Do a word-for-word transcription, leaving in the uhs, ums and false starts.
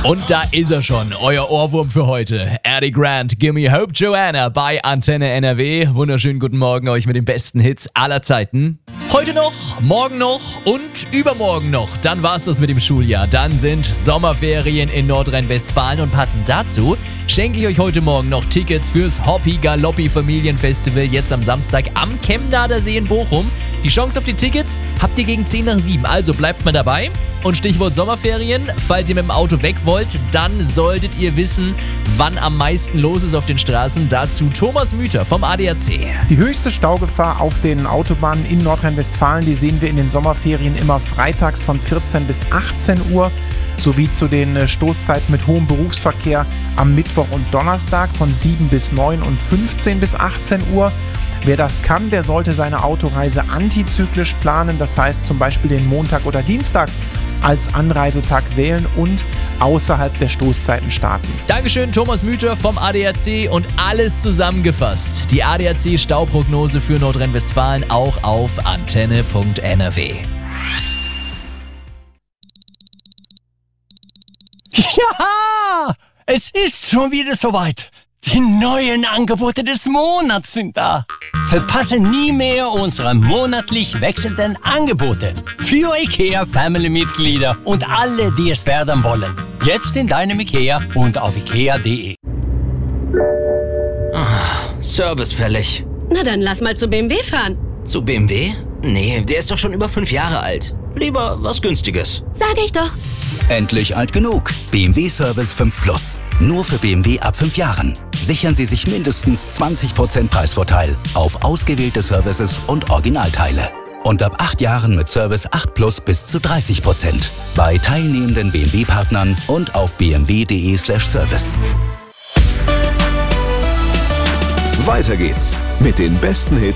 Und da ist er schon, euer Ohrwurm für heute. Eddie Grant, Gimme Hope Joanna bei Antenne N R W. Wunderschönen guten Morgen euch mit den besten Hits aller Zeiten. Heute noch, morgen noch und übermorgen noch. Dann war's das mit dem Schuljahr. Dann sind Sommerferien in Nordrhein-Westfalen und passend dazu schenke ich euch heute Morgen noch Tickets fürs Hoppi Galoppi Familienfestival jetzt am Samstag am Chemnader See in Bochum. Die Chance auf die Tickets habt ihr gegen zehn nach sieben, also bleibt mal dabei. Und Stichwort Sommerferien, falls ihr mit dem Auto weg wollt, dann solltet ihr wissen, wann am meisten los ist auf den Straßen. Dazu Thomas Müther vom A D A C. Die höchste Staugefahr auf den Autobahnen in Nordrhein-Westfalen, die sehen wir in den Sommerferien immer freitags von vierzehn bis achtzehn Uhr, sowie zu den Stoßzeiten mit hohem Berufsverkehr am Mittwoch und Donnerstag von sieben bis neun und fünfzehn bis achtzehn Uhr. Wer das kann, der sollte seine Autoreise antizyklisch planen, das heißt zum Beispiel den Montag oder Dienstag als Anreisetag wählen und außerhalb der Stoßzeiten starten. Dankeschön, Thomas Müther vom A D A C und alles zusammengefasst. Die A D A C Stauprognose für Nordrhein-Westfalen auch auf antenne punkt n r w. Ja, es ist schon wieder soweit. Die neuen Angebote des Monats sind da. Verpasse nie mehr unsere monatlich wechselnden Angebote für IKEA Family-Mitglieder und alle, die es werden wollen. Jetzt in deinem IKEA und auf ikea punkt de. Ah, Service fällig. Na dann lass mal zu B M W fahren. Zu B M W? Nee, der ist doch schon über fünf Jahre alt. Lieber was Günstiges. Sag ich doch. Endlich alt genug. B M W Service fünf Plus. Nur für B M W ab fünf Jahren. Sichern Sie sich mindestens zwanzig Prozent Preisvorteil auf ausgewählte Services und Originalteile. Und ab acht Jahren mit Service acht Plus bis zu dreißig Prozent. Bei teilnehmenden B M W-Partnern und auf b m w punkt de slash service. Weiter geht's mit den besten Hits